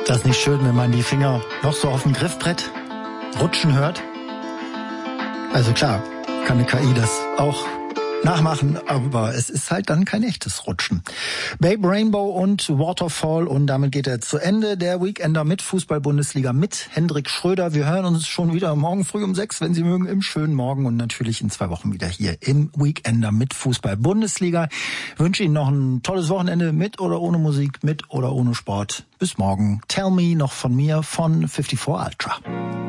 Das ist nicht schön, wenn man die Finger noch so auf dem Griffbrett rutschen hört. Also klar, kann eine KI das auch nachmachen, aber es ist halt dann kein echtes Rutschen. Babe Rainbow und Waterfall, und damit geht er zu Ende. Der Weekender mit Fußball-Bundesliga mit Hendrik Schröder. Wir hören uns schon wieder morgen früh um 6, wenn Sie mögen, im schönen Morgen, und natürlich in 2 Wochen wieder hier im Weekender mit Fußball-Bundesliga. Ich wünsche Ihnen noch ein tolles Wochenende mit oder ohne Musik, mit oder ohne Sport. Bis morgen. Tell Me noch von mir von 54 Ultra.